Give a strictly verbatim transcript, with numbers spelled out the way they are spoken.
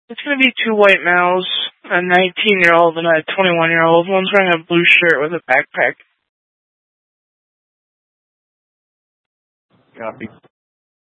It's going to be two white males, a nineteen-year-old and a twenty-one-year-old. One's wearing a blue shirt with a backpack. Copy.